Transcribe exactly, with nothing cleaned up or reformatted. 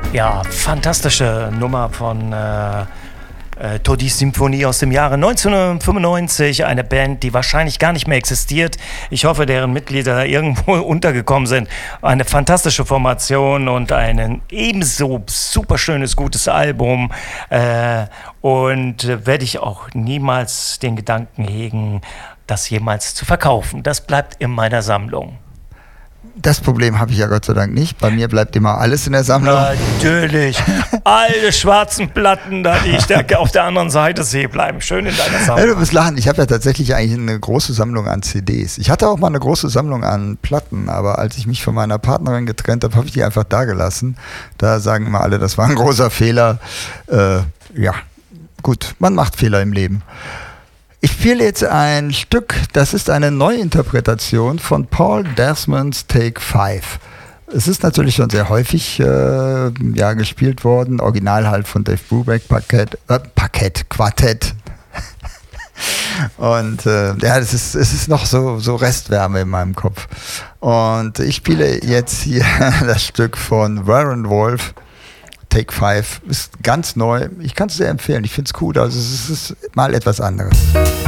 Ja, fantastische Nummer von äh, äh, Todi Symphonie aus dem Jahre neunzehnhundertfünfundneunzig. Eine Band, die wahrscheinlich gar nicht mehr existiert. Ich hoffe, deren Mitglieder irgendwo untergekommen sind. Eine fantastische Formation und ein ebenso super schönes, gutes Album. Äh, und äh, werde ich auch niemals den Gedanken hegen, das jemals zu verkaufen. Das bleibt in meiner Sammlung. Das Problem habe ich ja Gott sei Dank nicht. Bei mir bleibt immer alles in der Sammlung. Natürlich. Alle schwarzen Platten, da die ich da auf der anderen Seite sehe, bleiben schön in deiner Sammlung. Ja, du bist lachen. Ich habe ja tatsächlich eigentlich eine große Sammlung an C Ds. Ich hatte auch mal eine große Sammlung an Platten, aber als ich mich von meiner Partnerin getrennt habe, habe ich die einfach da gelassen. Da sagen immer alle, das war ein großer Fehler. Äh, ja, gut, man macht Fehler im Leben. Ich spiele jetzt ein Stück, das ist eine Neuinterpretation von Paul Desmond's Take Five. Es ist natürlich schon sehr häufig äh, ja, gespielt worden, original halt von Dave Brubeck, Parkett, äh, Parkett, Quartett. Und äh, ja, es ist, es ist noch so, so Restwärme in meinem Kopf. Und ich spiele jetzt hier das Stück von Warren Wolf. Take Five ist ganz neu. Ich kann es sehr empfehlen. Ich finde es cool. Also es ist mal etwas anderes.